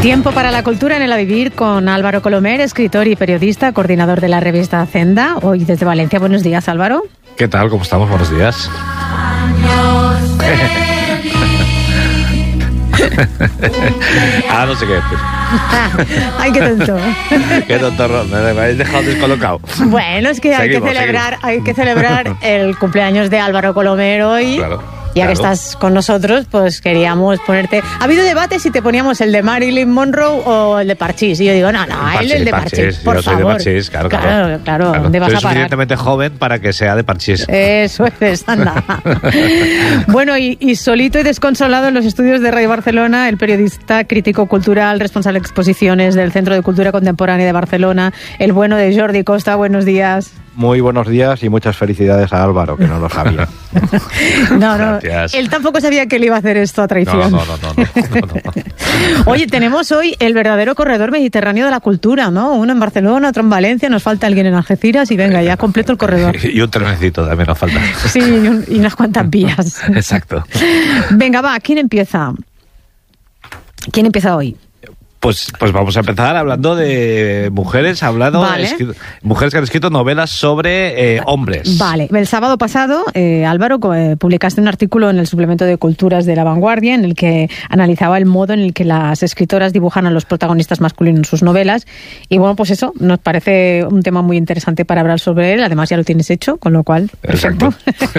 Tiempo para la cultura en el A Vivir con Álvaro Colomer, escritor y periodista, coordinador de la revista Hacenda. Hoy desde Valencia. Buenos días, Álvaro. ¿Qué tal? ¿Cómo estamos? Buenos días. No sé qué decir. Ay, qué tonto. Qué tonto, me habéis dejado descolocado. Bueno, es que hay que celebrar el cumpleaños de Álvaro Colomer hoy. Claro. Ya que estás con nosotros, pues queríamos ponerte... Ha habido debate si te poníamos el de Marilyn Monroe o el de Parchís. Y yo digo, no, el de Parchís, por favor. Yo soy de Parchís, claro. ¿Dónde vas a parar? Soy suficientemente joven para que sea de Parchís. Eso es, anda. Bueno, y solito y desconsolado en los estudios de Radio Barcelona, el periodista, crítico cultural, responsable de exposiciones del Centro de Cultura Contemporánea de Barcelona, el bueno de Jordi Costa. Buenos días. Muy buenos días y muchas felicidades a Álvaro, que no lo sabía. No, él tampoco sabía que le iba a hacer esto a traición. No. Oye, tenemos hoy el verdadero corredor mediterráneo de la cultura, ¿no? Uno en Barcelona, otro en Valencia, nos falta alguien en Algeciras y venga, ya completo el corredor. Y un trenecito también nos falta. Sí, y unas cuantas vías. Exacto. Venga, va, ¿quién empieza? ¿Quién empieza hoy? Pues vamos a empezar hablando de mujeres, mujeres que han escrito novelas sobre hombres. Vale, el sábado pasado, Álvaro, publicaste un artículo en el suplemento de Culturas de La Vanguardia en el que analizaba el modo en el que las escritoras dibujan a los protagonistas masculinos en sus novelas. Y bueno, pues eso, nos parece un tema muy interesante para hablar sobre él. Además ya lo tienes hecho, con lo cual... Exacto,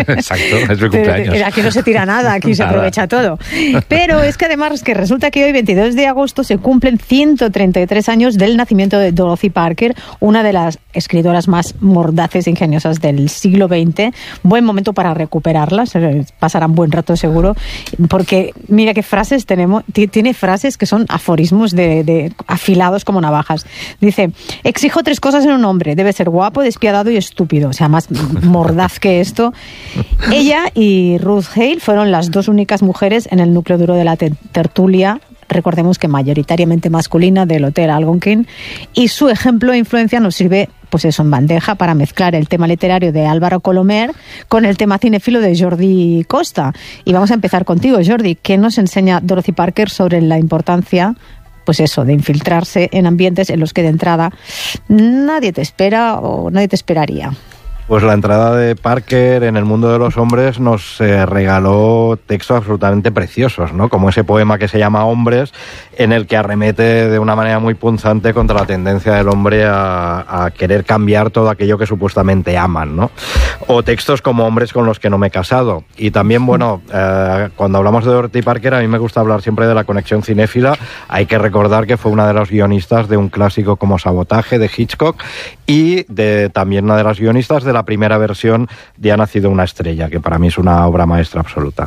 es mi cumpleaños. Aquí no se tira nada, aquí se aprovecha todo. Pero es que además que resulta que hoy, 22 de agosto, se cumplen 133 años del nacimiento de Dorothy Parker, una de las escritoras más mordaces e ingeniosas del siglo XX. Buen momento para recuperarlas, pasarán buen rato seguro, porque mira qué frases tenemos, tiene frases que son aforismos de afilados como navajas. Dice, exijo 3 cosas en un hombre, debe ser guapo, despiadado y estúpido, o sea, más mordaz que esto. Ella y Ruth Hale fueron las 2 únicas mujeres en el núcleo duro de la tertulia, recordemos que mayoritariamente masculina, del Hotel Algonquin, y su ejemplo e influencia nos sirve, pues eso, en bandeja para mezclar el tema literario de Álvaro Colomer con el tema cinéfilo de Jordi Costa. Y vamos a empezar contigo, Jordi. ¿Qué nos enseña Dorothy Parker sobre la importancia, pues eso, de infiltrarse en ambientes en los que de entrada nadie te espera o nadie te esperaría? Pues la entrada de Parker en el mundo de los hombres nos regaló textos absolutamente preciosos, ¿no? Como ese poema que se llama Hombres, en el que arremete de una manera muy punzante contra la tendencia del hombre a querer cambiar todo aquello que supuestamente aman, ¿no? O textos como Hombres con los que no me he casado. Y también, bueno, cuando hablamos de Dorothy Parker, a mí me gusta hablar siempre de la conexión cinéfila. Hay que recordar que fue una de las guionistas de un clásico como Sabotaje, de Hitchcock, y también una de las guionistas de la primera versión de Ha nacido una estrella, que para mí es una obra maestra absoluta.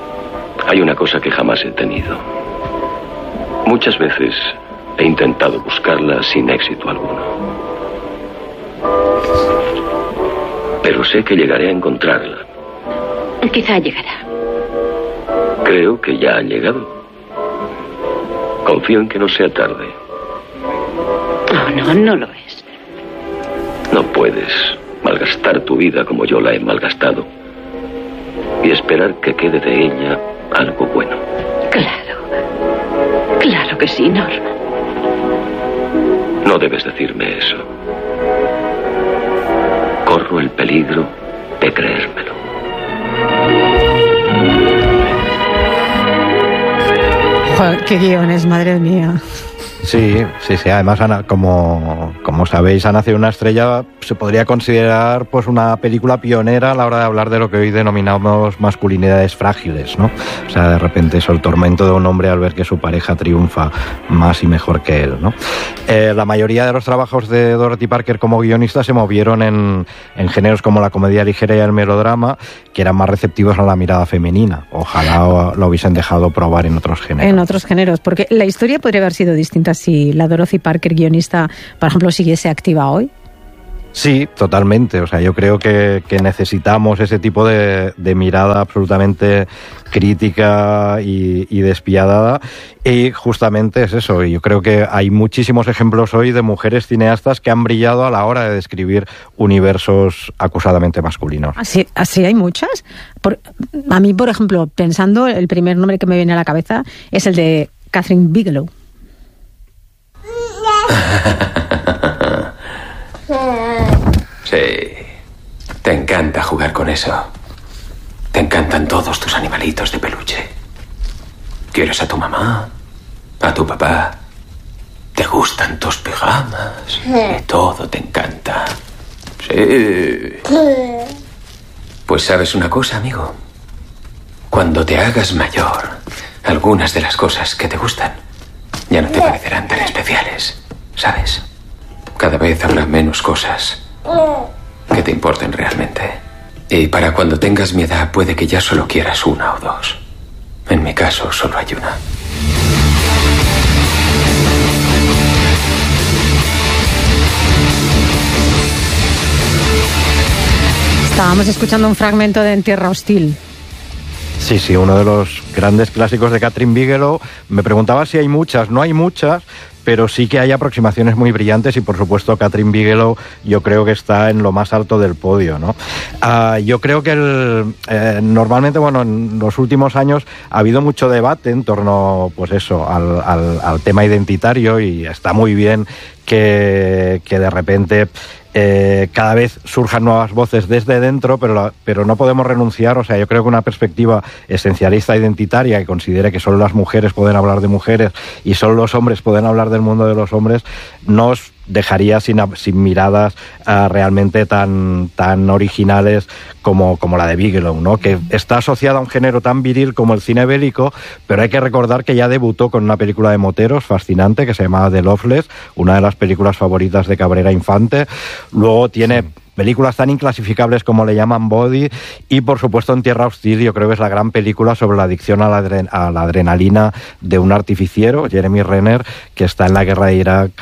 Hay una cosa que jamás he tenido. Muchas veces he intentado buscarla sin éxito alguno. Pero sé que llegaré a encontrarla. Quizá llegará. Creo que ya ha llegado. Confío en que no sea tarde. No lo es. No puedes malgastar tu vida como yo la he malgastado y esperar que quede de ella algo bueno. Claro que sí, Norma. No debes decirme eso. Corro el peligro de creérmelo. Joder, qué guiones, madre mía. Sí. Además, como sabéis, Ha nacido una estrella se podría considerar pues una película pionera a la hora de hablar de lo que hoy denominamos masculinidades frágiles, ¿no? O sea, de repente es el tormento de un hombre al ver que su pareja triunfa más y mejor que él, ¿no? La mayoría de los trabajos de Dorothy Parker como guionista se movieron en géneros como la comedia ligera y el melodrama, que eran más receptivos a la mirada femenina. Ojalá lo hubiesen dejado probar en otros géneros. En otros géneros, porque la historia podría haber sido distinta si la Dorothy Parker guionista, por ejemplo, siguiese activa hoy. Sí, totalmente. O sea, yo creo que necesitamos ese tipo de mirada absolutamente crítica y despiadada. Y justamente es eso. Yo creo que hay muchísimos ejemplos hoy de mujeres cineastas que han brillado a la hora de describir universos acusadamente masculinos. ¿Así hay muchas? A mí, por ejemplo, pensando, el primer nombre que me viene a la cabeza es el de Catherine Bigelow. Sí. Te encanta jugar con eso. Te encantan todos tus animalitos de peluche. Quieres a tu mamá, a tu papá. Te gustan tus pijamas. Y todo te encanta. Sí. Pues ¿sabes una cosa, amigo? Cuando te hagas mayor, algunas de las cosas que te gustan ya no te parecerán tan especiales, ¿sabes? Cada vez habrá menos cosas que te importen realmente. Y para cuando tengas mi edad puede que ya solo quieras una o dos. En mi caso solo hay una. Estábamos escuchando un fragmento de En Tierra Hostil. Sí, uno de los grandes clásicos de Kathryn Bigelow. Me preguntaba si hay muchas. No hay muchas, pero sí que hay aproximaciones muy brillantes y, por supuesto, Kathryn Bigelow yo creo que está en lo más alto del podio, ¿no? Yo creo que normalmente, bueno, en los últimos años ha habido mucho debate en torno, pues eso, al tema identitario, y está muy bien que de repente cada vez surjan nuevas voces desde dentro, pero no podemos renunciar. O sea, yo creo que una perspectiva esencialista identitaria que considere que solo las mujeres pueden hablar de mujeres y solo los hombres pueden hablar del mundo de los hombres nos dejaría sin miradas realmente tan originales como la de Bigelow, ¿no? Que está asociada a un género tan viril como el cine bélico, pero hay que recordar que ya debutó con una película de moteros fascinante que se llamaba The Loveless, una de las películas favoritas de Cabrera Infante. Luego tiene películas tan inclasificables como Le llaman Body, y por supuesto En Tierra Hostil yo creo que es la gran película sobre la adicción a la adrenalina de un artificiero, Jeremy Renner, que está en la guerra de Irak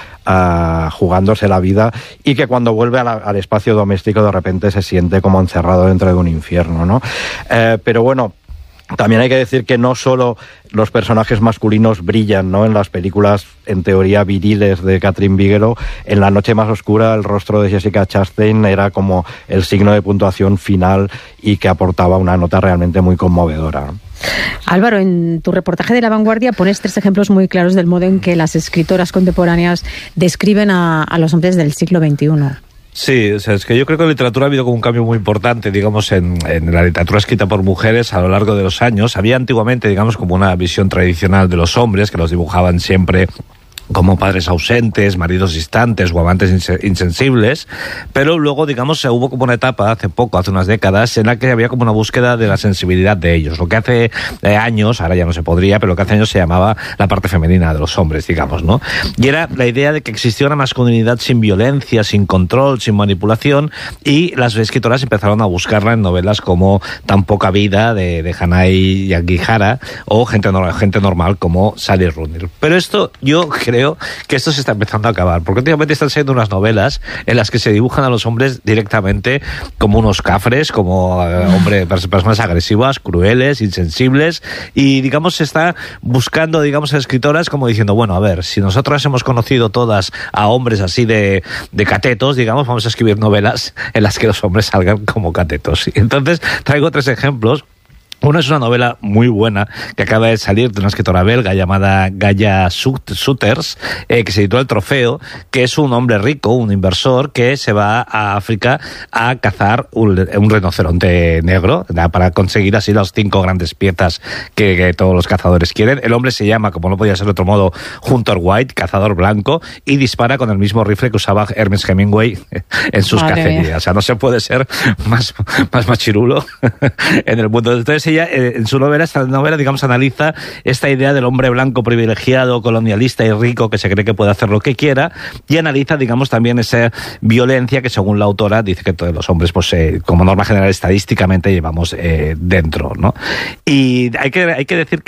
jugándose la vida, y que cuando vuelve al espacio doméstico de repente se siente como encerrado dentro de un infierno, ¿no? Pero bueno, también hay que decir que no solo los personajes masculinos brillan, ¿no? En las películas, en teoría, viriles de Kathryn Bigelow. En La noche más oscura, el rostro de Jessica Chastain era como el signo de puntuación final y que aportaba una nota realmente muy conmovedora, ¿no? Álvaro, en tu reportaje de La Vanguardia pones 3 ejemplos muy claros del modo en que las escritoras contemporáneas describen a los hombres del siglo XXI. Sí, o sea, es que yo creo que en literatura ha habido como un cambio muy importante, digamos, en la literatura escrita por mujeres a lo largo de los años. Había antiguamente, digamos, como una visión tradicional de los hombres, que los dibujaban siempre como padres ausentes, maridos distantes o amantes insensibles, pero luego, digamos, hubo como una etapa hace unas décadas, en la que había como una búsqueda de la sensibilidad de ellos. Lo que hace años, ahora ya no se podría, pero lo que hace años se llamaba la parte femenina de los hombres, digamos, ¿no? Y era la idea de que existía una masculinidad sin violencia, sin control, sin manipulación, y las escritoras empezaron a buscarla en novelas como Tan poca vida, de Hanai Yagihara, o gente normal como Sally Rooney. Pero esto, yo creo que esto se está empezando a acabar, porque últimamente están siendo unas novelas en las que se dibujan a los hombres directamente como unos cafres, como personas agresivas, crueles, insensibles, y digamos se está buscando, digamos, a escritoras como diciendo, bueno, a ver, si nosotras hemos conocido todas a hombres así de catetos, digamos, vamos a escribir novelas en las que los hombres salgan como catetos. Y entonces traigo 3 ejemplos. Uno es una novela muy buena que acaba de salir de una escritora belga llamada Gaia Souters, que se editó El Trofeo, que es un hombre rico, un inversor, que se va a África a cazar un rinoceronte negro para conseguir así las 5 grandes piezas que todos los cazadores quieren. El hombre se llama, como no podía ser de otro modo, Hunter White, cazador blanco, y dispara con el mismo rifle que usaba Ernest Hemingway en sus cacerías. O sea, no se puede ser más machirulo en el mundo. Entonces ella, en su novela, digamos, analiza esta idea del hombre blanco privilegiado, colonialista y rico que se cree que puede hacer lo que quiera, y analiza, digamos, también esa violencia que, según la autora, dice que todos los hombres, pues, como norma general, estadísticamente llevamos dentro, ¿no? Y hay que decir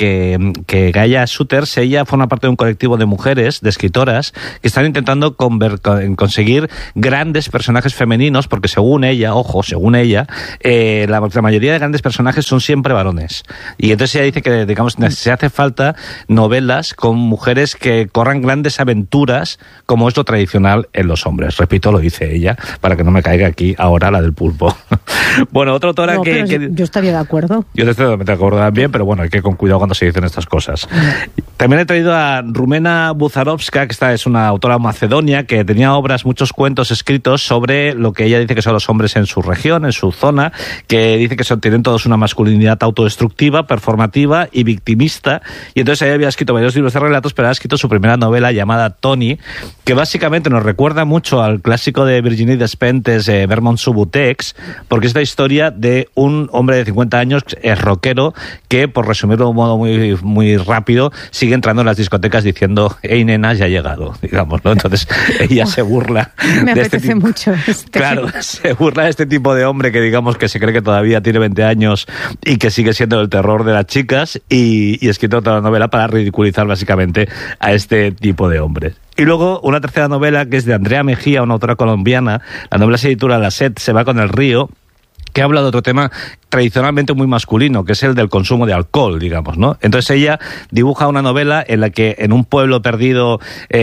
que Gaia Souters, ella forma parte de un colectivo de mujeres, de escritoras, que están intentando conseguir grandes personajes femeninos, porque según ella, la mayoría de grandes personajes son siempre varones. Y entonces ella dice que, digamos, se hace falta novelas con mujeres que corran grandes aventuras, como es lo tradicional en los hombres. Repito, lo dice ella, para que no me caiga aquí ahora la del pulpo. Bueno, otra autora yo estaría de acuerdo. Yo estoy totalmente de acuerdo también, pero bueno, hay que ir con cuidado cuando se dicen estas cosas. También he traído a Rumena Buzarovska, que esta es una autora macedonia que tenía obras, muchos cuentos escritos sobre lo que ella dice que son los hombres en su región, en su zona, que dice que tienen todos una masculinidad autodestructiva, performativa y victimista. Y entonces ella había escrito varios libros de relatos, pero ha escrito su primera novela llamada Tony, que básicamente nos recuerda mucho al clásico de Virginie Despentes, Vermont Subutex, porque es la historia de un hombre de 50 años, rockero, que, por resumirlo de un modo muy, muy rápido, sigue entrando en las discotecas diciendo, hey nena, ya ha llegado, digamos, ¿no? Entonces ella se burla. Me apetece mucho. Claro, se burla de este tipo de hombre que, digamos, que se cree que todavía tiene 20 años y que sigue siendo el terror de las chicas, y escrito otra novela para ridiculizar básicamente a este tipo de hombres. Y luego una tercera novela que es de Andrea Mejía, una autora colombiana. La novela se titula La sed se va con el río, que habla de otro tema tradicionalmente muy masculino, que es el del consumo de alcohol, digamos, ¿no? Entonces ella dibuja una novela en la que en un pueblo perdido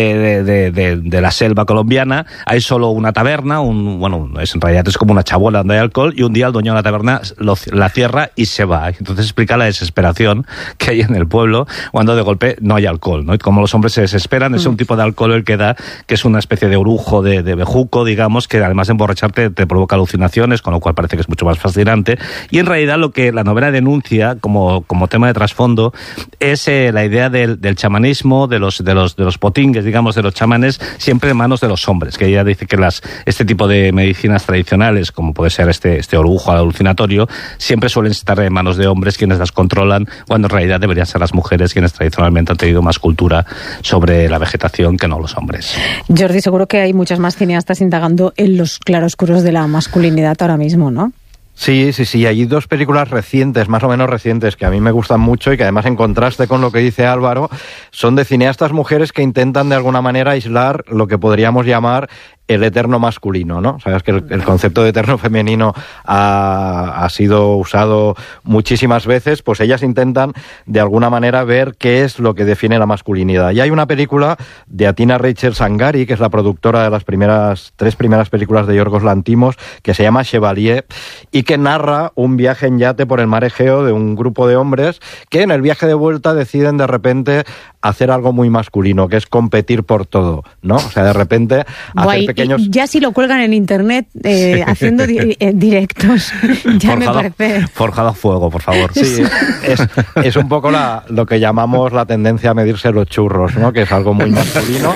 de la selva colombiana hay solo una taberna, en realidad es como una chabola donde hay alcohol, y un día el dueño de la taberna la cierra y se va. Entonces explica la desesperación que hay en el pueblo cuando de golpe no hay alcohol, ¿no? Y como los hombres se desesperan, es un tipo de alcohol el que da, que es una especie de orujo de bejuco, digamos, que además de emborracharte te provoca alucinaciones, con lo cual parece que es mucho más fascinante. Y en realidad lo que la novela denuncia como tema de trasfondo es la idea del chamanismo, de los potingues, digamos, de los chamanes, siempre en manos de los hombres, que ella dice que este tipo de medicinas tradicionales, como puede ser este orujo alucinatorio, siempre suelen estar en manos de hombres quienes las controlan, cuando en realidad deberían ser las mujeres quienes tradicionalmente han tenido más cultura sobre la vegetación que no los hombres. Jordi, seguro que hay muchas más cineastas indagando en los claroscuros de la masculinidad ahora mismo, ¿no? Sí. Hay dos películas recientes, más o menos recientes, que a mí me gustan mucho y que además, en contraste con lo que dice Álvaro, son de cineastas mujeres que intentan de alguna manera aislar lo que podríamos llamar el eterno masculino, ¿no? Sabes que el concepto de eterno femenino ha sido usado muchísimas veces, pues ellas intentan de alguna manera ver qué es lo que define la masculinidad. Y hay una película de Atina Rachel Sangari, que es la productora de las tres primeras películas de Yorgos Lanthimos, que se llama Chevalier, y que narra un viaje en yate por el mar Egeo de un grupo de hombres que en el viaje de vuelta deciden de repente hacer algo muy masculino, que es competir por todo, ¿no? O sea, de repente hacer pequeños... Ya si lo cuelgan en internet haciendo directos, ya me parece... Forjado a fuego, por favor. Sí, es un poco lo que llamamos la tendencia a medirse los churros, ¿no? Que es algo muy masculino.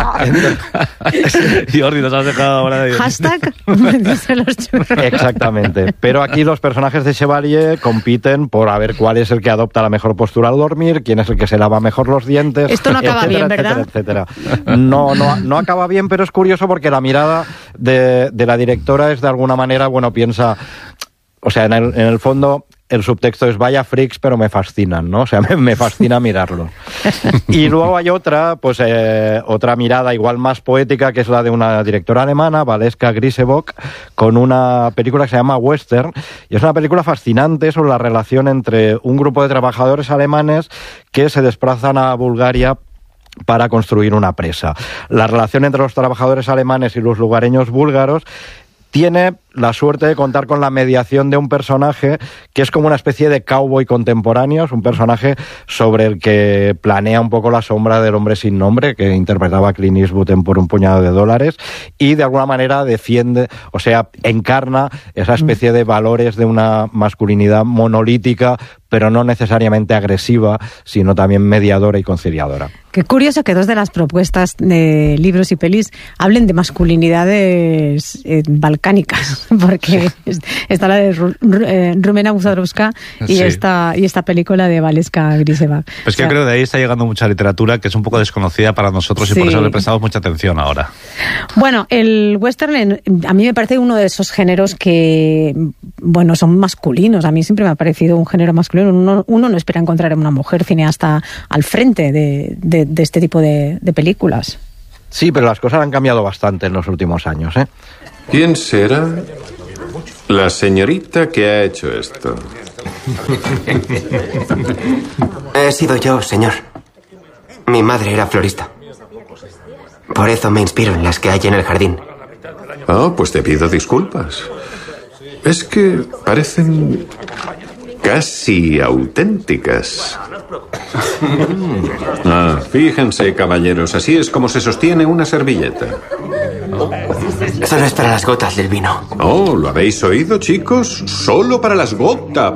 Jordi, nos has dejado ahora de... Hashtag medirse los churros. Exactamente. Pero aquí los personajes de Chevalier compiten por a ver cuál es el que adopta la mejor postura al dormir, quién es el que se lava mejor los dientes. Esto no acaba bien, ¿verdad? Etcétera. No acaba bien, pero es curioso porque la mirada de la directora es de alguna manera, piensa, o sea, en el fondo el subtexto es vaya freaks, pero me fascinan, ¿no? O sea, me fascina mirarlos. Y luego hay otra mirada igual más poética, que es la de una directora alemana, Valeska Grisebock, con una película que se llama Western, y es una película fascinante sobre la relación entre un grupo de trabajadores alemanes que se desplazan a Bulgaria para construir una presa. La relación entre los trabajadores alemanes y los lugareños búlgaros tiene la suerte de contar con la mediación de un personaje que es como una especie de cowboy contemporáneo, es un personaje sobre el que planea un poco la sombra del hombre sin nombre, que interpretaba Clint Eastwood en Por un puñado de dólares, y de alguna manera defiende, o sea, encarna esa especie de valores de una masculinidad monolítica, pero no necesariamente agresiva, sino también mediadora y conciliadora. Qué curioso que dos de las propuestas de libros y pelis hablen de masculinidades balcánicas, porque está la de Rumena Buzarovska y esta película de Valeska Grisebock. Pues que creo que de ahí está llegando mucha literatura que es un poco desconocida para nosotros y por eso le prestamos mucha atención ahora. Bueno, el western a mí me parece uno de esos géneros que, son masculinos. A mí siempre me ha parecido un género masculino. Uno no espera encontrar a una mujer cineasta al frente de este tipo de películas. Sí, pero las cosas han cambiado bastante en los últimos años, ¿eh? ¿Quién será la señorita que ha hecho esto? He sido yo, señor. Mi madre era florista. Por eso me inspiro en las que hay en el jardín. Oh, pues te pido disculpas. Es que parecen casi auténticas. Fíjense, caballeros, así es como se sostiene una servilleta. Solo es para las gotas del vino. Oh, ¿lo habéis oído, chicos? Solo para las gotas.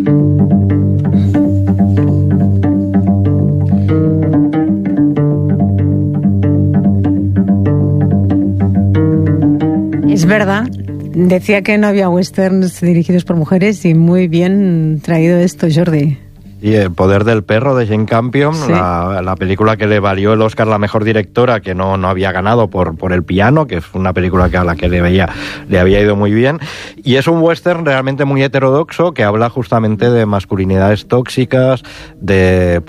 Es verdad. Decía que no había westerns dirigidos por mujeres y muy bien traído esto, Jordi. Y El poder del perro de Jane Campion, sí. la película que le valió el Oscar a la mejor directora, que no había ganado por El piano, que es una película a la que le había ido muy bien. Y es un western realmente muy heterodoxo que habla justamente de masculinidades tóxicas, de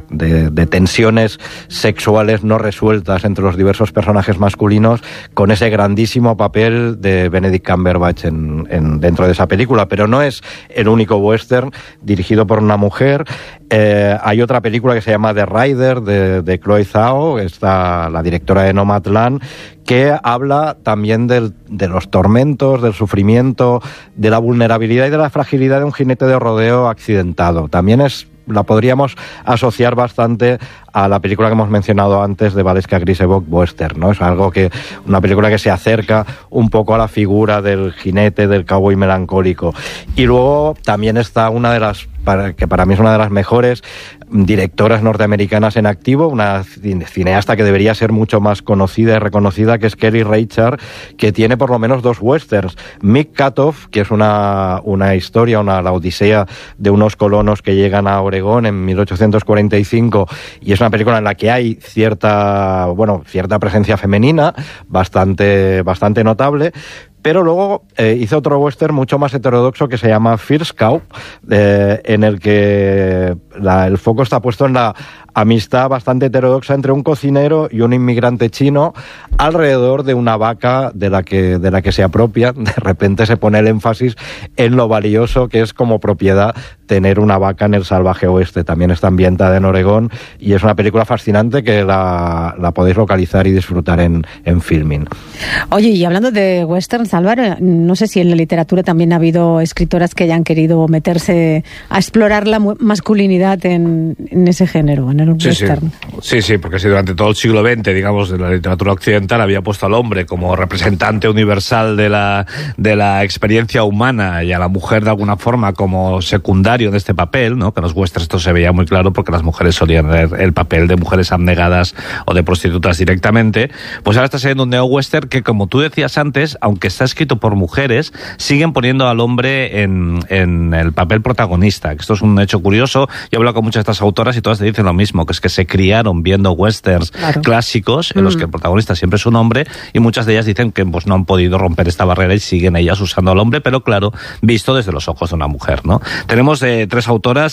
tensiones sexuales no resueltas entre los diversos personajes masculinos, con ese grandísimo papel de Benedict Cumberbatch dentro de esa película. Pero no es el único western dirigido por una mujer. Hay otra película que se llama The Rider de Chloe Zhao, está la directora de Nomadland, que habla también de los tormentos, del sufrimiento, de la vulnerabilidad y de la fragilidad de un jinete de rodeo accidentado. También la podríamos asociar bastante a la película que hemos mencionado antes de Valeska Grisebock, Western, ¿no? Es una película que se acerca un poco a la figura del jinete, del cowboy melancólico. Y luego también está que para mí es una de las mejores directoras norteamericanas en activo, una cineasta que debería ser mucho más conocida y reconocida, que es Kelly Reichardt, que tiene por lo menos 2 westerns. Mick Cutoff, que es una historia, la odisea de unos colonos que llegan a Oregón en 1845, y es una película en la que hay cierta presencia femenina, bastante notable. Pero luego hizo otro western mucho más heterodoxo que se llama First Cow, en el que el foco está puesto en la amistad bastante heterodoxa entre un cocinero y un inmigrante chino alrededor de una vaca de la que se apropia. De repente se pone el énfasis en lo valioso que es como propiedad tener una vaca en el salvaje oeste. También está ambientada en Oregón y es una película fascinante que la podéis localizar y disfrutar en Filmin. Oye, y hablando de westerns, Álvaro, no sé si en la literatura también ha habido escritoras que hayan querido meterse a explorar la masculinidad en ese género, en el western. Sí, porque si durante todo el siglo XX, digamos, de la literatura occidental había puesto al hombre como representante universal de la experiencia humana y a la mujer de alguna forma como secundario de este papel, ¿no? Que en los westerns esto se veía muy claro porque las mujeres solían ver el papel de mujeres abnegadas o de prostitutas directamente. Pues ahora está siendo un neo-western que, como tú decías antes, aunque está escrito por mujeres, siguen poniendo al hombre en el papel protagonista. Esto es un hecho curioso. Yo he hablado con muchas de estas autoras y todas te dicen lo mismo, que es que se criaron viendo westerns clásicos en los que el protagonista siempre es un hombre, y muchas de ellas dicen que pues no han podido romper esta barrera y siguen ellas usando al hombre, pero claro, visto desde los ojos de una mujer, ¿no? Tenemos 3 autoras,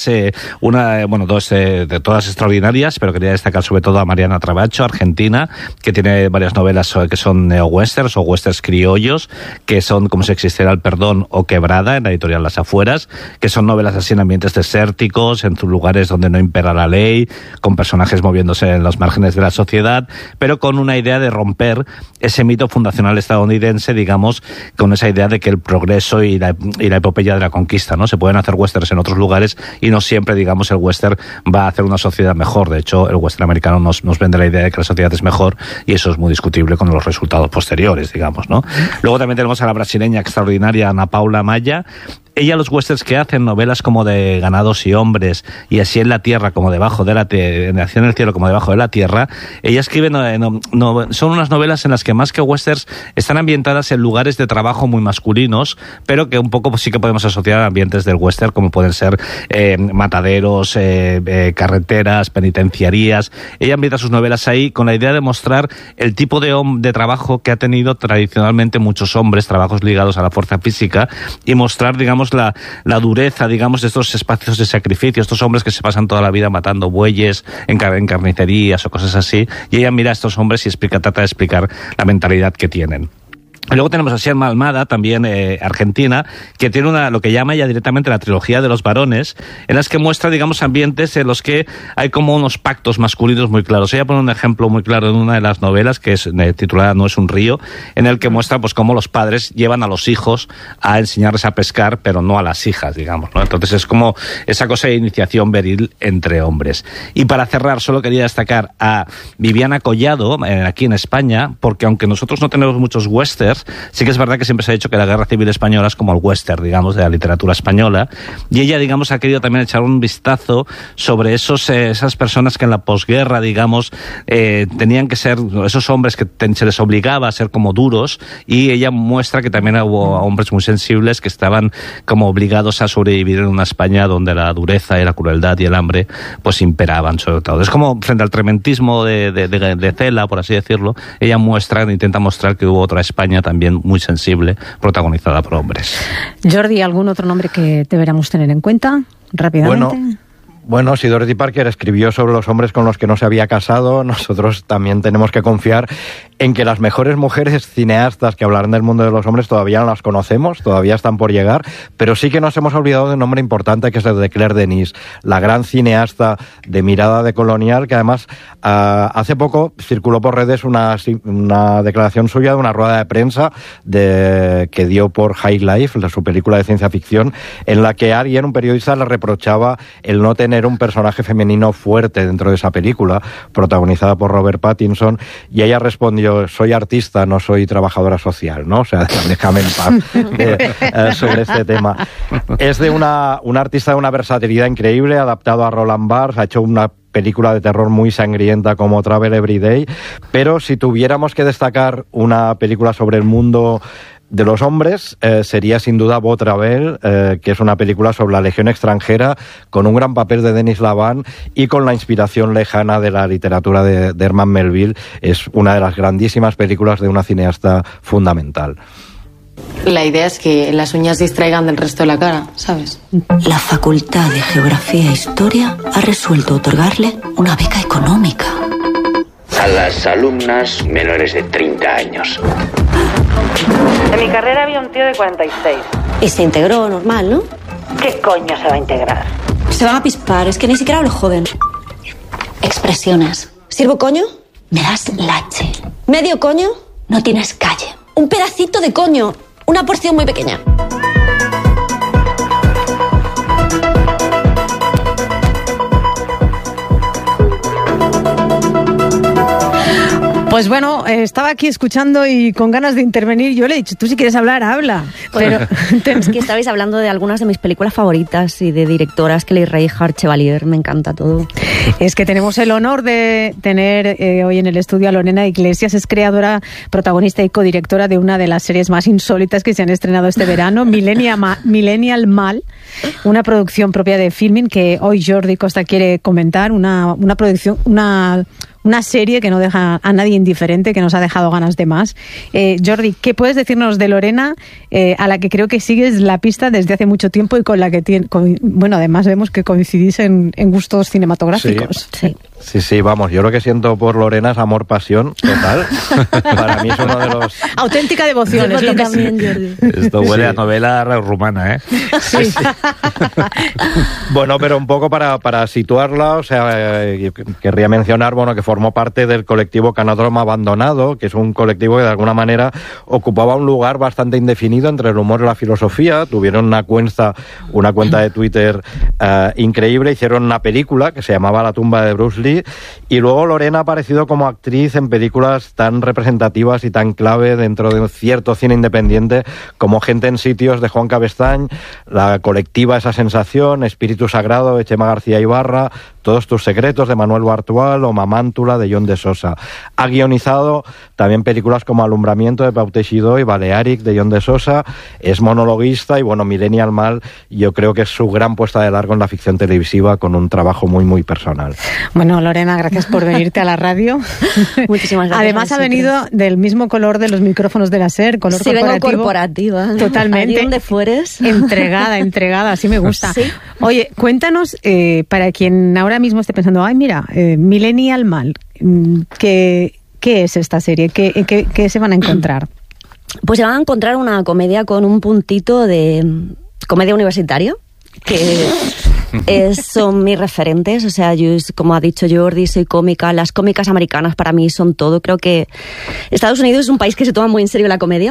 dos de todas extraordinarias, pero quería destacar sobre todo a Mariana Trabacho, argentina, que tiene varias novelas que son neo-westerns o westerns criollos, que son Como si existiera el perdón o Quebrada, en la editorial Las Afueras, que son novelas así en ambientes desérticos, en lugares donde no impera la ley, con personajes moviéndose en los márgenes de la sociedad, pero con una idea de romper ese mito fundacional estadounidense, digamos, con esa idea de que el progreso y la epopeya de la conquista, ¿no? Se pueden hacer westerns en otros lugares y no siempre, digamos, el western va a hacer una sociedad mejor. De hecho, el western americano nos vende la idea de que la sociedad es mejor, y eso es muy discutible con los resultados posteriores, digamos, ¿no? Luego también tenemos a la brasileña extraordinaria Ana Paula Maya. Ella, los westerns que hacen, novelas como de Ganados y Hombres, y Así en la Tierra como debajo de Así en el Cielo como debajo de la Tierra, ella escribe, son unas novelas en las que más que westerns están ambientadas en lugares de trabajo muy masculinos, pero que un poco sí que podemos asociar a ambientes del western, como pueden ser mataderos, carreteras, penitenciarías. Ella ambienta sus novelas ahí con la idea de mostrar el tipo de trabajo que ha tenido tradicionalmente muchos hombres, trabajos ligados a la fuerza física, y mostrar, digamos, la dureza, digamos, de estos espacios de sacrificio, estos hombres que se pasan toda la vida matando bueyes en carnicerías o cosas así, y ella mira a estos hombres y trata de explicar la mentalidad que tienen. Luego tenemos a Sierra Almada, también argentina, que tiene lo que llama ella directamente la trilogía de los varones, en las que muestra, digamos, ambientes en los que hay como unos pactos masculinos muy claros. Ella pone un ejemplo muy claro en una de las novelas, que es titulada No es un río, en el que muestra pues cómo los padres llevan a los hijos a enseñarles a pescar, pero no a las hijas, digamos, ¿no? Entonces es como esa cosa de iniciación viril entre hombres. Y para cerrar, solo quería destacar a Viviana Collado, aquí en España, porque aunque nosotros no tenemos muchos westerns, sí que es verdad que siempre se ha dicho que la Guerra Civil Española es como el western, digamos, de la literatura española, y ella, digamos, ha querido también echar un vistazo sobre esas personas que en la posguerra, digamos, tenían que ser esos hombres que se les obligaba a ser como duros, y ella muestra que también hubo hombres muy sensibles que estaban como obligados a sobrevivir en una España donde la dureza y la crueldad y el hambre pues imperaban sobre todo. Es como frente al trementismo de Cela, por así decirlo, ella intenta mostrar que hubo otra España también muy sensible, protagonizada por hombres. Jordi, ¿algún otro nombre que deberíamos tener en cuenta rápidamente? Bueno, si Dorothy Parker escribió sobre los hombres con los que no se había casado, nosotros también tenemos que confiar en que las mejores mujeres cineastas que hablarán del mundo de los hombres todavía no las conocemos, todavía están por llegar, pero sí que nos hemos olvidado de un nombre importante, que es el de Claire Denis, la gran cineasta de mirada decolonial, que además hace poco circuló por redes una declaración suya de una rueda de prensa que dio por High Life, su película de ciencia ficción, en la que alguien, un periodista, le reprochaba el no tener un personaje femenino fuerte dentro de esa película, protagonizada por Robert Pattinson, y ella respondió: soy artista, no soy trabajadora social, ¿no? O sea, déjame en paz sobre este tema. Es de una artista de una versatilidad increíble, adaptado a Roland Barthes, ha hecho una película de terror muy sangrienta como Travel Every Day, pero si tuviéramos que destacar una película sobre el mundo de los hombres, sería sin duda Beau Travel, que es una película sobre la Legión extranjera, con un gran papel de Denis Lavant y con la inspiración lejana de la literatura de Herman Melville. Es una de las grandísimas películas de una cineasta fundamental. La idea es que las uñas distraigan del resto de la cara, ¿sabes? La Facultad de Geografía e Historia ha resuelto otorgarle una beca económica a las alumnas menores de 30 años. En mi carrera había un tío de 46. Y se integró normal, ¿no? ¿Qué coño se va a integrar? Se van a pispar, es que ni siquiera lo joden. Expresiones. ¿Sirvo coño? Me das lache. ¿Medio coño? No tienes calle. Un pedacito de coño. Una porción muy pequeña. Pues bueno, estaba aquí escuchando y con ganas de intervenir. Yo le he dicho, tú si quieres hablar, habla. Pero es que estabais hablando de algunas de mis películas favoritas y de directoras, Kelly Reichardt, Chevalier, me encanta todo. Es que tenemos el honor de tener hoy en el estudio a Lorena Iglesias. Es creadora, protagonista y codirectora de una de las series más insólitas que se han estrenado este verano, Millennial Mal, una producción propia de Filmin que hoy Jordi Costa quiere comentar, una producción, una serie que no deja a nadie indiferente, que nos ha dejado ganas de más. Jordi, ¿qué puedes decirnos de Lorena, a la que creo que sigues la pista desde hace mucho tiempo y con la que además vemos que coincidís en gustos cinematográficos? Sí, vamos, yo lo que siento por Lorena es amor-pasión total. Para mí es uno de los... Auténtica devoción, es lo que también, Jordi. Esto huele a novela rumana, ¿eh? Sí. Bueno, pero un poco para situarla, o sea, querría mencionar, que formó parte del colectivo Canódromo Abandonado, que es un colectivo que de alguna manera ocupaba un lugar bastante indefinido entre el humor y la filosofía. Tuvieron una cuenta de Twitter increíble, hicieron una película que se llamaba La tumba de Bruce Lee, y luego Lorena ha aparecido como actriz en películas tan representativas y tan clave dentro de un cierto cine independiente como Gente en sitios de Juan Cabestany, La colectiva Esa sensación, Espíritu sagrado de Chema García Ibarra, Todos tus secretos de Manuel Bartual o Mamántula de John de Sosa. Ha guionizado también películas como Alumbramiento de Pau Teixidó y Balearic de John de Sosa. Es monologuista y Millennial Mal, yo creo que es su gran puesta de largo en la ficción televisiva, con un trabajo muy, muy personal. Bueno, Lorena, gracias por venirte a la radio. Muchísimas gracias. Además ha venido del mismo color de los micrófonos de la SER, color corporativo. Vengo corporativa. Totalmente. Allí donde fueres. Entregada, así me gusta. ¿Sí? Oye, cuéntanos, para quien ahora mismo esté pensando, mira, Millennial Mal, ¿qué es esta serie? ¿Qué se van a encontrar? pues se van a encontrar una comedia con un puntito de comedia universitaria, que son mis referentes. O sea, yo, como ha dicho Jordi, soy cómica. Las cómicas americanas para mí son todo. Creo que Estados Unidos es un país que se toma muy en serio la comedia.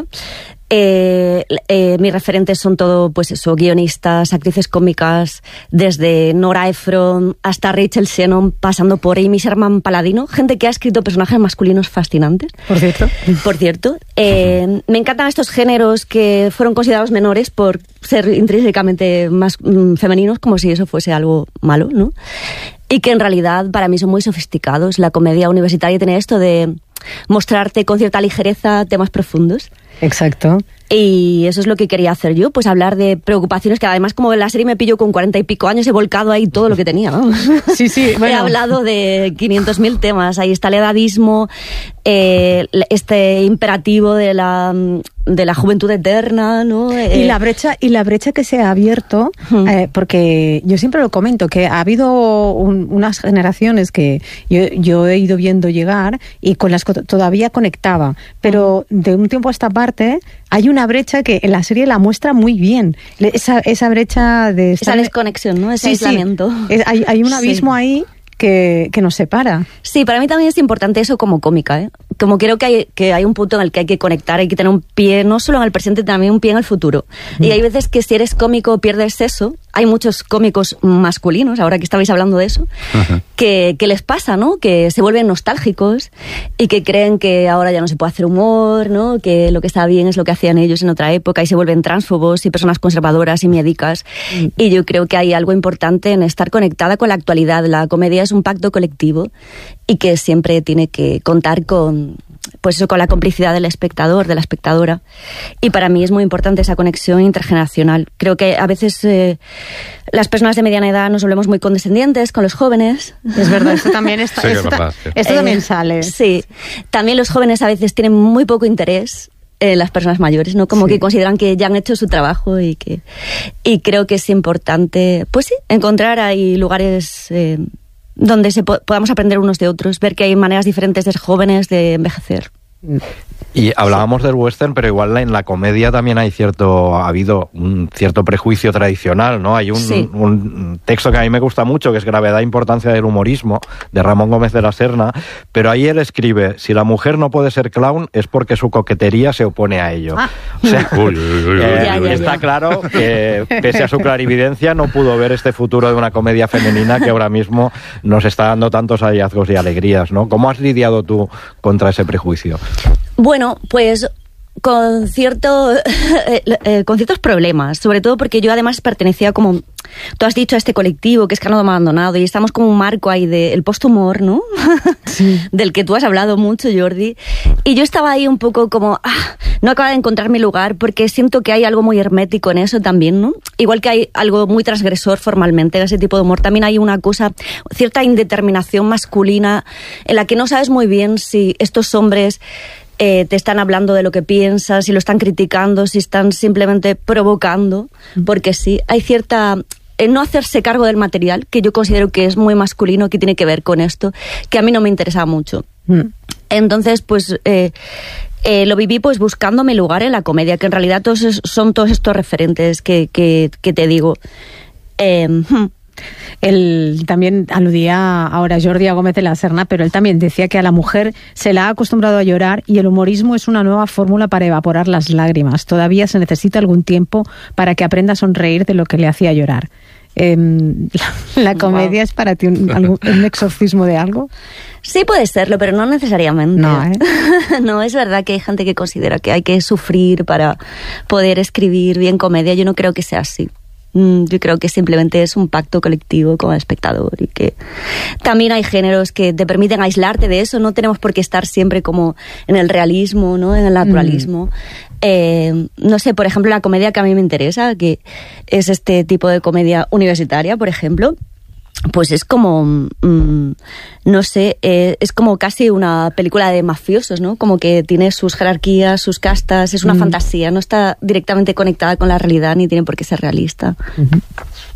Mis referentes son todo, pues eso, guionistas, actrices cómicas, desde Nora Ephron hasta Rachel Shannon, pasando por Amy Sherman Palladino, gente que ha escrito personajes masculinos fascinantes. Por cierto. Me encantan estos géneros que fueron considerados menores por ser intrínsecamente más femeninos, como si eso fuese algo malo, ¿no? Y que en realidad para mí son muy sofisticados. La comedia universitaria tiene esto de mostrarte con cierta ligereza temas profundos. Exacto. Y eso es lo que quería hacer yo, pues hablar de preocupaciones que además, como la serie me pilló con 40 y pico años, he volcado ahí todo lo que tenía, vamos. Sí, bueno. He hablado de 500.000 temas. Ahí está el edadismo, este imperativo de la juventud eterna, ¿no? Y la brecha que se ha abierto, porque yo siempre lo comento, que ha habido unas generaciones que yo he ido viendo llegar y con las que todavía conectaba, pero de un tiempo a esta parte hay una brecha que en la serie la muestra muy bien, esa brecha de esa desconexión, ¿no? Ese aislamiento. Sí. Hay un abismo ahí que nos separa. Sí, para mí también es importante eso como cómica, ¿eh? Como creo que hay un punto en el que hay que conectar, hay que tener un pie no solo en el presente, también un pie en el futuro. Y hay veces que si eres cómico pierdes eso. Hay muchos cómicos masculinos, ahora que estabais hablando de eso, que les pasa, ¿no? Que se vuelven nostálgicos y que creen que ahora ya no se puede hacer humor, ¿no? Que lo que está bien es lo que hacían ellos en otra época, y se vuelven tránsfobos y personas conservadoras y miedicas. Y yo creo que hay algo importante en estar conectada con la actualidad. La comedia es un pacto colectivo y que siempre tiene que contar con la complicidad del espectador, de la espectadora. Y para mí es muy importante esa conexión intergeneracional. Creo que a veces las personas de mediana edad nos volvemos muy condescendientes con los jóvenes. Es verdad, esto también está, sí, esto también sale. Sí, también los jóvenes a veces tienen muy poco interés en las personas mayores, ¿no? Como que consideran que ya han hecho su trabajo y creo que es importante, pues sí, encontrar ahí lugares donde podamos aprender unos de otros, ver que hay maneras diferentes de ser jóvenes, de envejecer. Y hablábamos del western, pero igual en la comedia también ha habido un cierto prejuicio tradicional, ¿no? Hay un texto que a mí me gusta mucho, que es Gravedad e importancia del humorismo, de Ramón Gómez de la Serna, pero ahí él escribe: si la mujer no puede ser clown es porque su coquetería se opone a ello. O sea, está claro que pese a su clarividencia no pudo ver este futuro de una comedia femenina que ahora mismo nos está dando tantos hallazgos y alegrías, ¿no? ¿Cómo has lidiado tú contra ese prejuicio? Bueno, pues con ciertos problemas, sobre todo porque yo además pertenecía, como tú has dicho, a este colectivo que es Canadá Abandonado, y estamos como un marco ahí del posthumor, ¿no? Sí. Del que tú has hablado mucho, Jordi. Y yo estaba ahí un poco como, no acababa de encontrar mi lugar, porque siento que hay algo muy hermético en eso también, ¿no? Igual que hay algo muy transgresor formalmente en ese tipo de humor, también hay una cosa, cierta indeterminación masculina en la que no sabes muy bien si estos hombres te están hablando de lo que piensas, si lo están criticando, si están simplemente provocando, porque sí, hay cierta no hacerse cargo del material, que yo considero que es muy masculino, que tiene que ver con esto, que a mí no me interesaba mucho. Entonces, pues lo viví pues buscando mi lugar en la comedia, que en realidad son todos estos referentes que te digo. Él también aludía ahora a Jordi Gómez de la Serna, pero él también decía que a la mujer se la ha acostumbrado a llorar y el humorismo es una nueva fórmula para evaporar las lágrimas. Todavía se necesita algún tiempo para que aprenda a sonreír de lo que le hacía llorar. ¿La comedia es para ti un exorcismo de algo? Sí, puede serlo, pero no necesariamente. No, No, es verdad que hay gente que considera que hay que sufrir para poder escribir bien comedia. Yo no creo que sea así. Yo creo que simplemente es un pacto colectivo con el espectador, y que también hay géneros que te permiten aislarte de eso. No tenemos por qué estar siempre como en el realismo, ¿no? En el naturalismo. No sé, por ejemplo, la comedia que a mí me interesa, que es este tipo de comedia universitaria, por ejemplo, pues es como, no sé, es como casi una película de mafiosos, ¿no? Como que tiene sus jerarquías, sus castas, es una fantasía, no está directamente conectada con la realidad ni tiene por qué ser realista.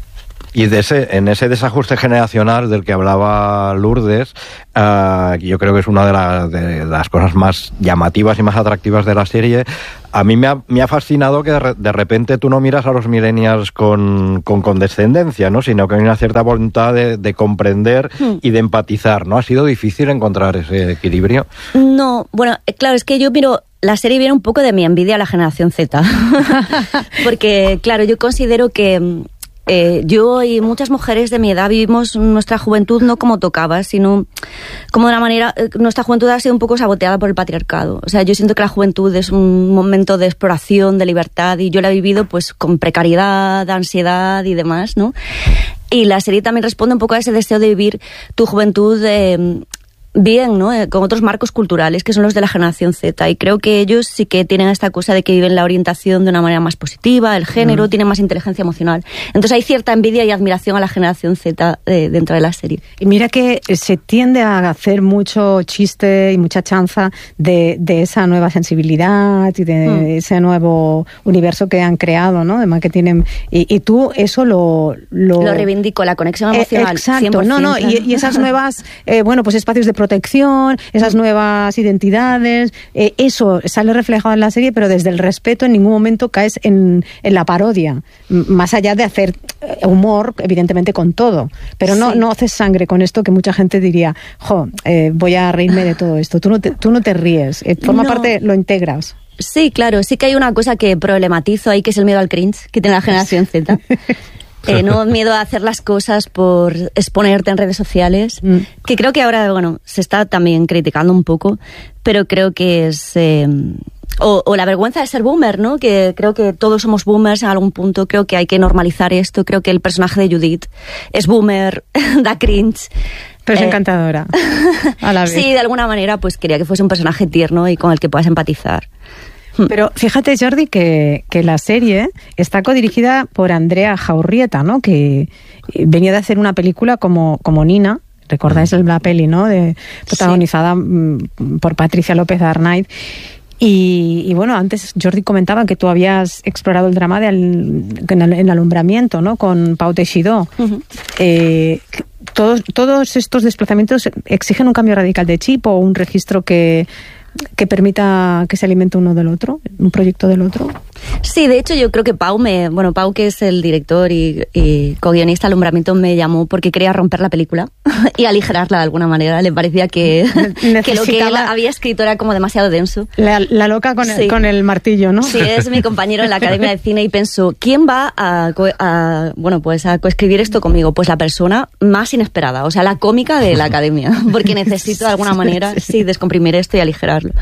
Y en ese desajuste generacional del que hablaba Lourdes, yo creo que es una de las cosas más llamativas y más atractivas de la serie. A mí me ha fascinado que de repente tú no miras a los millennials con condescendencia, ¿no? Sino que hay una cierta voluntad de comprender y de empatizar, ¿no? ¿Ha sido difícil encontrar ese equilibrio? No, bueno, claro, es que yo miro... La serie viene un poco de mi envidia a la generación Z. Porque, claro, yo considero que yo y muchas mujeres de mi edad vivimos nuestra juventud no como tocaba, sino como de una manera... Nuestra juventud ha sido un poco saboteada por el patriarcado. O sea, yo siento que la juventud es un momento de exploración, de libertad, y yo la he vivido pues con precariedad, ansiedad y demás, ¿no? Y la serie también responde un poco a ese deseo de vivir tu juventud... bien, ¿no? Con otros marcos culturales que son los de la generación Z, y creo que ellos sí que tienen esta cosa de que viven la orientación de una manera más positiva, el género, tienen más inteligencia emocional. Entonces hay cierta envidia y admiración a la generación Z dentro de la serie. Y mira que se tiende a hacer mucho chiste y mucha chanza de esa nueva sensibilidad y de ese nuevo universo que han creado, ¿no? Además que tienen... Y tú eso lo reivindico, la conexión emocional. Exacto, 100%, no, y esas nuevas, bueno, pues espacios de protección, esas nuevas identidades, eso sale reflejado en la serie, pero desde el respeto en ningún momento caes en la parodia, más allá de hacer humor, evidentemente, con todo, pero no haces sangre con esto que mucha gente diría, voy a reírme de todo esto. Tú no te ríes, forma parte, lo integras. Sí, claro, sí que hay una cosa que problematizo ahí, que es el miedo al cringe que tiene la generación Z. No miedo a hacer las cosas por exponerte en redes sociales, que creo que ahora, bueno, se está también criticando un poco, pero creo que es... O la vergüenza de ser boomer, ¿no? Que creo que todos somos boomers en algún punto, creo que hay que normalizar esto, creo que el personaje de Judith es boomer, da cringe. Pero es encantadora, a la vez. Sí, de alguna manera, pues quería que fuese un personaje tierno y con el que puedas empatizar. Pero fíjate, Jordi, que la serie está codirigida por Andrea Jaurrieta, ¿no? Que venía de hacer una película como Nina. ¿Recordáis la peli, no? Protagonizada por Patricia López Arnaiz. Y bueno, antes Jordi comentaba que tú habías explorado el drama en alumbramiento, ¿no? Con Pau Teixidó. Todos estos desplazamientos exigen un cambio radical de chip o un registro que permita que se alimente uno del otro, un proyecto del otro. Sí, de hecho yo creo que Pau, que es el director y co-guionista de Alumbramiento, me llamó porque quería romper la película y aligerarla de alguna manera. Le parecía que lo que él había escrito era como demasiado denso. La loca con el martillo, ¿no? Sí, es mi compañero en la Academia de Cine y pensó, ¿quién va a coescribir esto conmigo? Pues la persona más inesperada, o sea, la cómica de la Academia, porque necesito de alguna manera descomprimir esto y aligerarlo.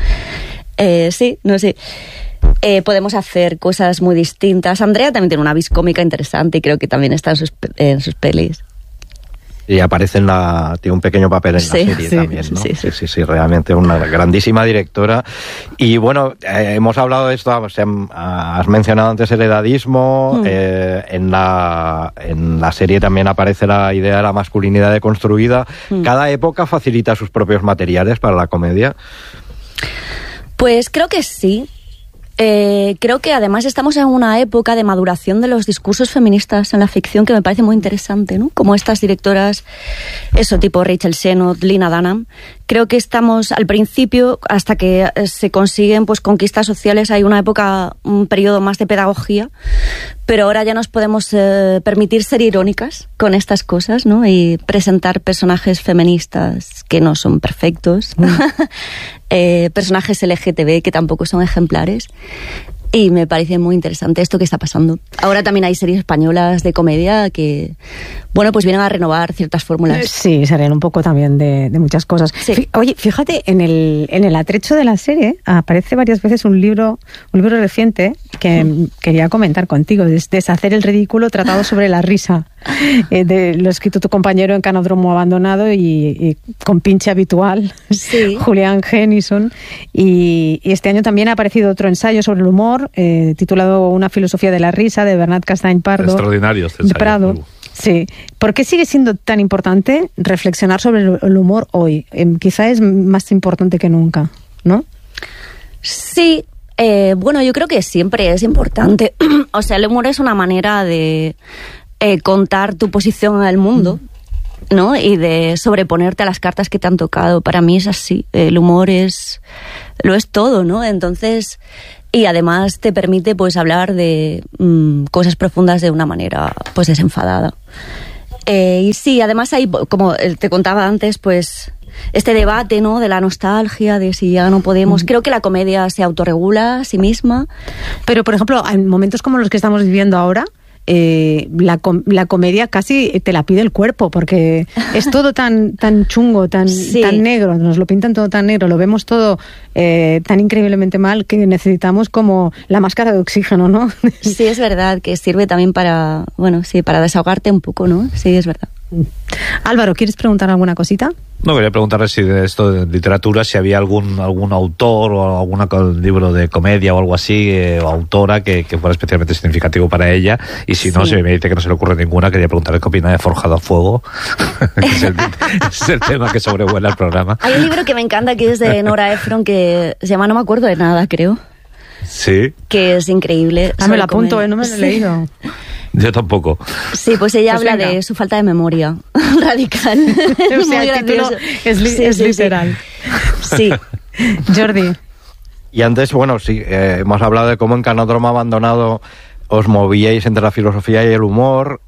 Podemos hacer cosas muy distintas. Andrea también tiene una vis cómica interesante y creo que también está en sus pelis. Y aparece tiene un pequeño papel en la serie también, ¿no? Sí, realmente una grandísima directora. Y bueno, hemos hablado de esto, has mencionado antes el edadismo, en la serie también aparece la idea de la masculinidad deconstruida. ¿Cada época facilita sus propios materiales para la comedia? Pues creo que sí. Creo que además estamos en una época de maduración de los discursos feministas en la ficción que me parece muy interesante, ¿no? Como estas directoras, tipo Rachel Sennott, Lena Dunham. Creo que estamos al principio, hasta que se consiguen pues conquistas sociales, hay una época, un periodo más de pedagogía, pero ahora ya nos podemos permitir ser irónicas con estas cosas, ¿no? Y presentar personajes feministas que no son perfectos, personajes LGTB que tampoco son ejemplares. Y me parece muy interesante esto que está pasando. Ahora también hay series españolas de comedia que, bueno, pues vienen a renovar ciertas fórmulas. Sí, salen un poco también de muchas cosas. Sí. Oye, fíjate, en el atrecho de la serie aparece varias veces un libro reciente que quería comentar contigo, Deshacer el ridículo, tratado sobre la risa. Lo ha escrito tu compañero en Canódromo Abandonado y con pinche habitual, Julián Genison. Y este año también ha aparecido otro ensayo sobre el humor, titulado Una filosofía de la risa, de Bernat Castany Pardo. Extraordinario este ensayo. Prado. Sí. ¿Por qué sigue siendo tan importante reflexionar sobre el humor hoy? Quizá es más importante que nunca, ¿no? Sí. Bueno, yo creo que siempre es importante. O sea, el humor es una manera de contar tu posición en el mundo, ¿no? Y de sobreponerte a las cartas que te han tocado. Para mí es así. El humor lo es todo, ¿no? Entonces, y además te permite pues hablar de cosas profundas de una manera pues desenfadada. Y sí, además hay, como te contaba antes, pues este debate, ¿no? De la nostalgia, de si ya no podemos. Creo que la comedia se autorregula a sí misma. Pero, por ejemplo, en momentos como los que estamos viviendo ahora, la comedia casi te la pide el cuerpo, porque es todo tan chungo, tan negro, nos lo pintan todo tan negro, lo vemos todo tan increíblemente mal, que necesitamos como la máscara de oxígeno, ¿no? Sí, es verdad, que sirve también para, para desahogarte un poco, ¿no? Sí, es verdad. Álvaro, ¿quieres preguntar alguna cosita? No, quería preguntarle si de esto de literatura, si había algún autor o algún libro de comedia o algo así, o autora que fuera especialmente significativo para ella, y si no, si me dice que no se le ocurre ninguna, quería preguntarle qué opina de Forjado a Fuego, que es el tema que sobrevuela el programa. Hay un libro que me encanta que es de Nora Ephron, que se llama No me acuerdo de nada, creo. Sí. Que es increíble. Me lo apunto, no me lo he leído. Yo tampoco. Sí, pues ella habla de su falta de memoria radical. O sea, el título es literal. Sí. Jordi. Y antes, sí, hemos hablado de cómo en Canódromo Abandonado os movíais entre la filosofía y el humor.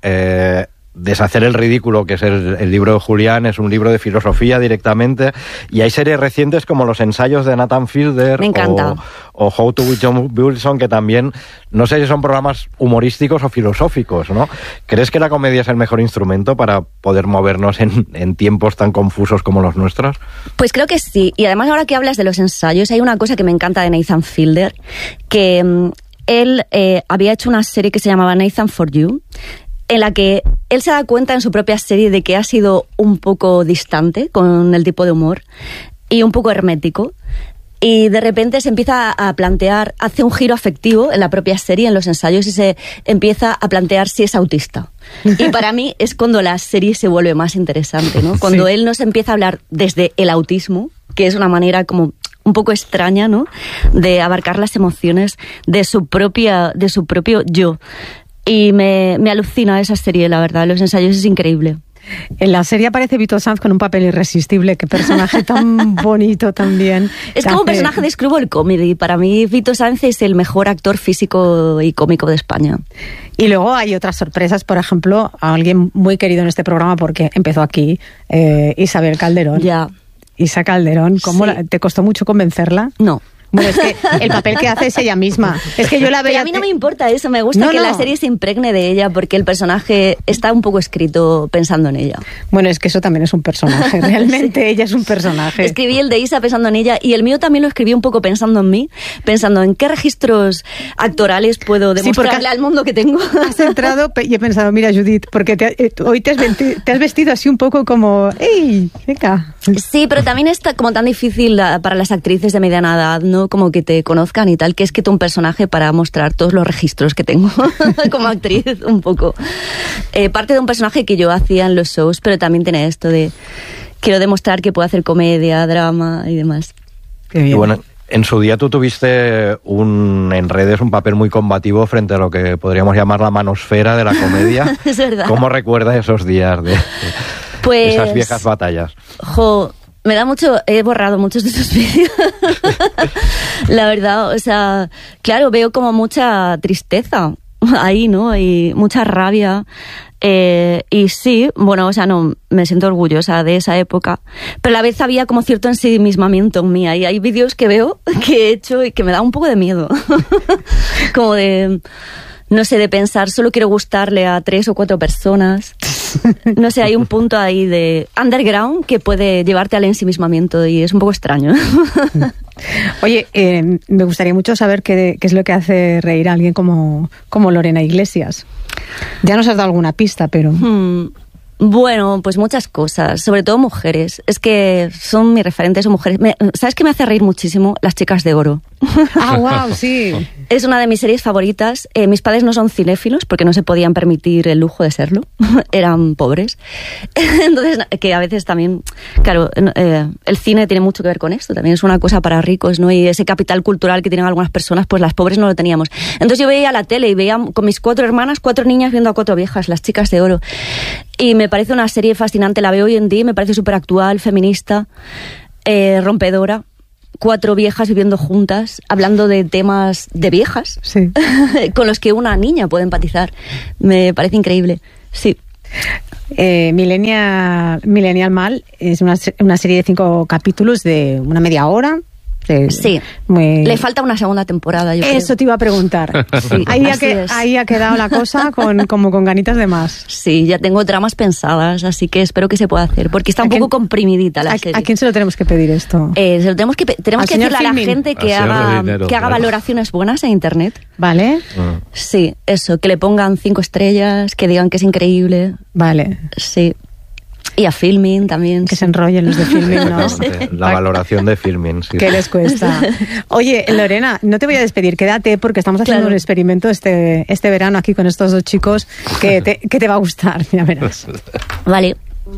Deshacer el ridículo, que es el libro de Julián, es un libro de filosofía directamente, y hay series recientes como los ensayos de Nathan Fielder o How to with John Wilson, que también, no sé si son programas humorísticos o filosóficos, ¿no? ¿Crees que la comedia es el mejor instrumento para poder movernos en tiempos tan confusos como los nuestros? Pues creo que sí, y además ahora que hablas de los ensayos, hay una cosa que me encanta de Nathan Fielder, que él había hecho una serie que se llamaba Nathan for You, en la que él se da cuenta en su propia serie de que ha sido un poco distante con el tipo de humor y un poco hermético, y de repente se empieza a plantear, hace un giro afectivo en la propia serie, en los ensayos, y se empieza a plantear si es autista. Y para mí es cuando la serie se vuelve más interesante, ¿no? Cuando él nos empieza a hablar desde el autismo, que es una manera como un poco extraña, ¿no?, de abarcar las emociones de su propio yo. Y me alucina esa serie, la verdad. Los ensayos es increíble. En la serie aparece Vito Sanz con un papel irresistible. Qué personaje tan bonito también. Es como un personaje de Screwball Comedy. Para mí, Vito Sanz es el mejor actor físico y cómico de España. Y luego hay otras sorpresas. Por ejemplo, a alguien muy querido en este programa porque empezó aquí, Isabel Calderón. Ya. Isa Calderón, ¿te costó mucho convencerla? No. Bueno, es que el papel que hace es ella misma. Es que yo la veía. Pero a mí no me importa eso, me gusta que la serie se impregne de ella, porque el personaje está un poco escrito pensando en ella. Bueno, es que eso también es un personaje, realmente ella es un personaje. Escribí el de Isa pensando en ella, y el mío también lo escribí un poco pensando en mí, pensando en qué registros actorales puedo demostrarle al mundo que tengo. Has entrado y he pensado, mira, Judith, porque hoy te has vestido así un poco como, ¡ey, venga! Sí, pero también está como tan difícil para las actrices de mediana edad, ¿no? Como que te conozcan y tal, que es que un personaje para mostrar todos los registros que tengo como actriz, un poco. Parte de un personaje que yo hacía en los shows, pero también tiene esto de quiero demostrar que puedo hacer comedia, drama y demás. Y bueno, en su día tú tuviste en redes un papel muy combativo frente a lo que podríamos llamar la manosfera de la comedia. Es verdad. ¿Cómo recuerdas esos días de esas viejas batallas? Me da mucho, he borrado muchos de esos vídeos. La verdad, o sea, claro, veo como mucha tristeza ahí, ¿no? Y mucha rabia. Y sí, bueno, o sea, no, me siento orgullosa de esa época. Pero a la vez había como cierto ensimismamiento en mí. Y hay vídeos que veo, que he hecho y que me da un poco de miedo. Como de, no sé, de pensar, solo quiero gustarle a 3 o 4 personas. No sé, hay un punto ahí de underground que puede llevarte al ensimismamiento y es un poco extraño. Oye, me gustaría mucho saber qué es lo que hace reír a alguien como Lorena Iglesias. Ya nos has dado alguna pista, pero... Bueno, pues muchas cosas, sobre todo mujeres. Es que son mis referentes, son mujeres. ¿Sabes qué me hace reír muchísimo? Las Chicas de Oro. Ah, wow, sí. Es una de mis series favoritas. Mis padres no son cinéfilos porque no se podían permitir el lujo de serlo. Eran pobres. Entonces, que a veces también, claro, el cine tiene mucho que ver con esto. También es una cosa para ricos, ¿no? Y ese capital cultural que tienen algunas personas, pues las pobres no lo teníamos. Entonces yo veía la tele y veía con mis 4 hermanas, 4 niñas viendo a 4 viejas, las chicas de oro. Y me parece una serie fascinante. La veo hoy en día, me parece súper actual, feminista, rompedora. 4 viejas viviendo juntas, hablando de temas de viejas, sí. con los que una niña puede empatizar. Me parece increíble, sí. Millennial Mal es una serie de 5 capítulos de una media hora. Sí, le falta una segunda temporada, yo Eso creo. te iba a preguntar. Sí. Ahí ha quedado la cosa como con ganitas de más. Sí, ya tengo tramas pensadas, así que espero que se pueda hacer, porque está un poco comprimidita la serie. ¿A quién se lo tenemos que pedir esto? Se lo tenemos que decirle a la gente que haga valoraciones buenas en internet. ¿Vale? Sí, eso, que le pongan 5 estrellas, que digan que es increíble. Vale. Sí. Y a Filmin también. Que se enrollen los de Filmin, ¿no? La valoración de Filmin, sí. ¿Qué les cuesta? Oye, Lorena, no te voy a despedir, quédate porque estamos haciendo un experimento este verano aquí con estos 2 chicos que te va a gustar, ya verás. Vale.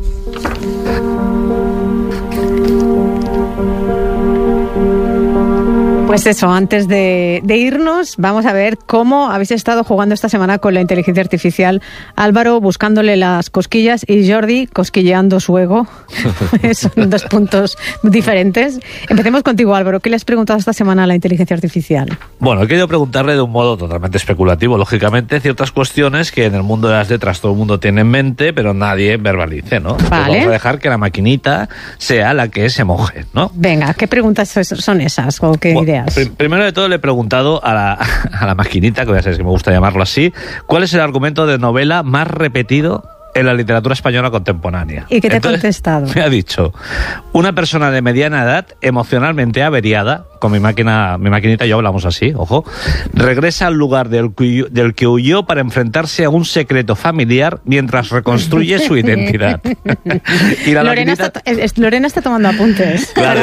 Pues eso, antes de irnos, vamos a ver cómo habéis estado jugando esta semana con la inteligencia artificial. Álvaro buscándole las cosquillas y Jordi cosquilleando su ego. Son 2 puntos diferentes. Empecemos contigo, Álvaro. ¿Qué le has preguntado esta semana a la inteligencia artificial? Bueno, he querido preguntarle de un modo totalmente especulativo, lógicamente, ciertas cuestiones que en el mundo de las letras todo el mundo tiene en mente, pero nadie verbalice, ¿no? Vale. Pues vamos a dejar que la maquinita sea la que se moje, ¿no? Venga, ¿qué preguntas son esas o qué ideas? Primero de todo le he preguntado a la maquinita, que ya sabes que me gusta llamarlo así, ¿cuál es el argumento de novela más repetido en la literatura española contemporánea? ¿Y qué te ha contestado? Me ha dicho, una persona de mediana edad, emocionalmente averiada, con mi maquinita y yo hablamos así, ojo, regresa al lugar del que huyó para enfrentarse a un secreto familiar mientras reconstruye su identidad. Y la Lorena está tomando apuntes. Claro,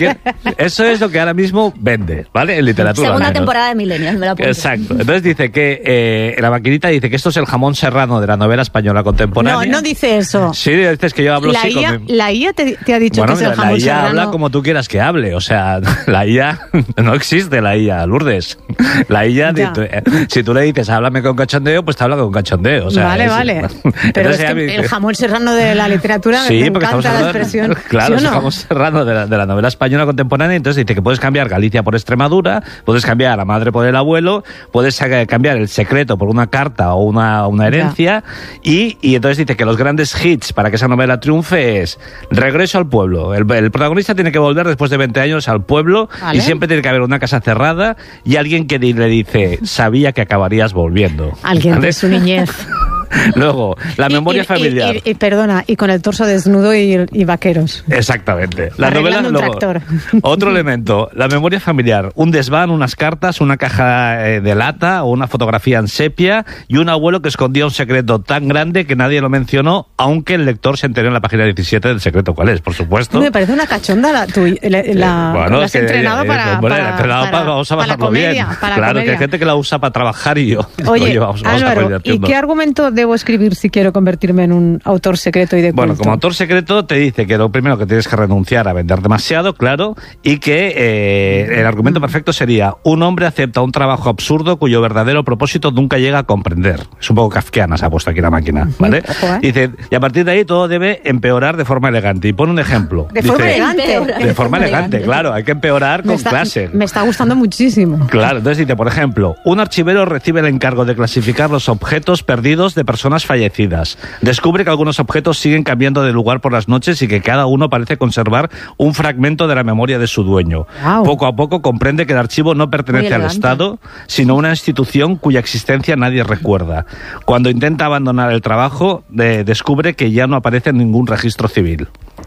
eso es lo que ahora mismo vende, ¿vale? En literatura. Segunda temporada de Millennials, me la apunto. Exacto. Entonces dice que la maquinita dice que esto es el jamón serrano de la novela española contemporánea. No dice eso. Sí, dices que yo hablo así. La IA te ha dicho que es el jamón serrano. La IA habla como tú quieras que hable. O sea, la IA no existe, la IA, Lourdes. La IA, si tú le dices háblame con cachondeo, pues te habla con cachondeo. O sea, vale. Pero es que el jamón serrano de la literatura me encanta la expresión. Claro, ¿sí es el jamón serrano de la novela española contemporánea. Entonces dice que puedes cambiar Galicia por Extremadura, puedes cambiar a la madre por el abuelo, puedes cambiar El secreto por una carta o una herencia. Y entonces dice que los grandes hits para que esa novela triunfe es Regreso al pueblo. El protagonista tiene que volver después de 20 años al pueblo, ¿vale? Y siempre tiene que haber una casa cerrada y alguien que le dice, sabía que acabarías volviendo. Alguien, ¿vale? De su niñez. Luego, la memoria familiar. Perdona, y con el torso desnudo y vaqueros. Exactamente. La novela, luego, tractor. Otro elemento, la memoria familiar. Un desván, unas cartas, una caja de lata o una fotografía en sepia y un abuelo que escondía un secreto tan grande que nadie lo mencionó, aunque el lector se enteró en la página 17 del secreto cuál es, por supuesto. Me parece una cachonda bueno, has entrenado para usarla bien. Comedia, claro, que hay gente que la usa para trabajar y yo. Oye, Álvaro, ¿y qué argumento debo escribir si quiero convertirme en un autor secreto y de culto? Bueno, como autor secreto te dice que lo primero que tienes que renunciar a vender demasiado, claro, y que el argumento perfecto sería un hombre acepta un trabajo absurdo cuyo verdadero propósito nunca llega a comprender. Es un poco kafkiana, se ha puesto aquí la máquina, ¿vale? Dice, y a partir de ahí todo debe empeorar de forma elegante. Y pone un ejemplo. De forma elegante, claro, hay que empeorar con clase. Me está gustando muchísimo. Claro, entonces dice, por ejemplo, un archivero recibe el encargo de clasificar los objetos perdidos de personas fallecidas. Descubre que algunos objetos siguen cambiando de lugar por las noches y que cada uno parece conservar un fragmento de la memoria de su dueño. Wow. Poco a poco comprende que el archivo no pertenece al Estado, sino a una institución cuya existencia nadie recuerda. Cuando intenta abandonar el trabajo, descubre que ya no aparece en ningún registro civil.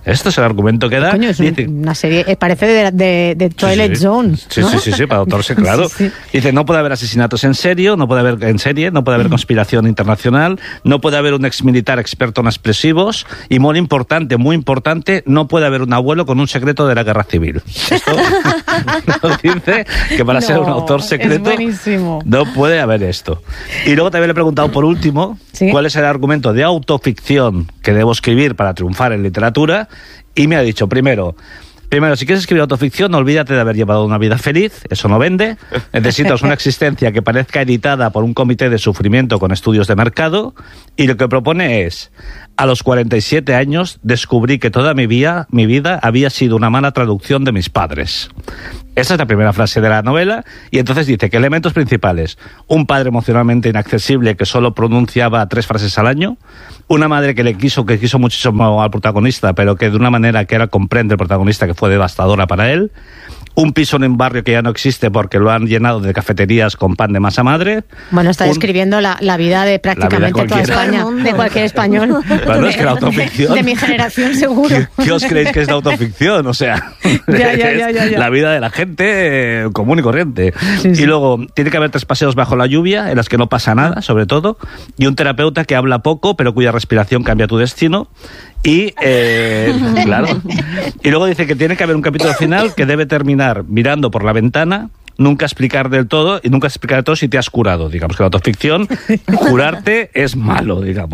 Este es el argumento que da. Coño, es una serie, parece de Twilight Zone. Sí, ¿no? sí, para autorse, claro. Sí. Dice, no puede haber asesinatos en serie, no puede haber conspiración internacional, no puede haber un exmilitar experto en explosivos y muy importante, no puede haber un abuelo con un secreto de la guerra civil. Esto nos dice que para ser un autor secreto no puede haber esto. Y luego también le he preguntado por último, ¿sí?, cuál es el argumento de autoficción que debo escribir para triunfar en literatura, y me ha dicho, primero, si quieres escribir autoficción, olvídate de haber llevado una vida feliz, eso no vende. Necesitas una existencia que parezca editada por un comité de sufrimiento con estudios de mercado, y lo que propone es, a los 47 años descubrí que toda mi vida había sido una mala traducción de mis padres. Esa es la primera frase de la novela, y entonces dice que elementos principales: un padre emocionalmente inaccesible que solo pronunciaba 3 frases al año, una madre que quiso muchísimo al protagonista, pero que de una manera que era comprende el protagonista que fue devastadora para él, un piso en un barrio que ya no existe porque lo han llenado de cafeterías con pan de masa madre. Bueno, está describiendo la vida de prácticamente toda España, de cualquier español. Bueno, es que la autoficción... De mi generación, seguro. ¿Qué os creéis que es la autoficción? O sea, ya. La vida de la gente común y corriente. Sí. Y luego, tiene que haber 3 paseos bajo la lluvia, en las que no pasa nada, sobre todo, y un terapeuta que habla poco, pero cuya respiración cambia tu destino. Y, claro. Y luego dice que tiene que haber un capítulo final que debe terminar mirando por la ventana, nunca explicar del todo si te has curado. Digamos que la autoficción, curarte es malo, digamos.